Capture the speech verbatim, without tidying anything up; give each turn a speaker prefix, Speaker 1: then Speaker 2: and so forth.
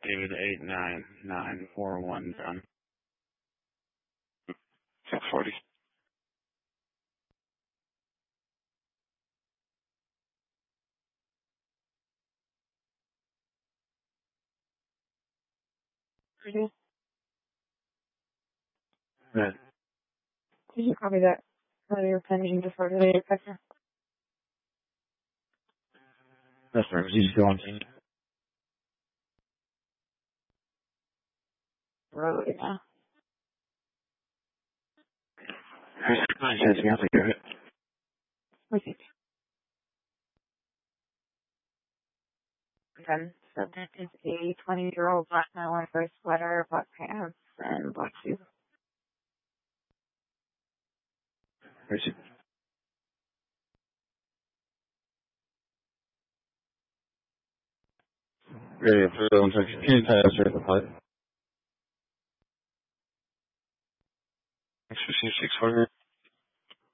Speaker 1: David eight nine nine four one done.
Speaker 2: six forty.
Speaker 3: Okay.
Speaker 1: Right.
Speaker 3: Did you copy that earlier pending before the picture?
Speaker 1: That's right. He's going to.
Speaker 3: Road, yeah.
Speaker 1: I said to me, I think of it.
Speaker 3: Okay. Then, subject is a twenty-year-old black nylon gray sweater, black pants, and black shoes.
Speaker 1: Where's it? Ready for the one second. Can you pass her the pipe?
Speaker 2: Six forty.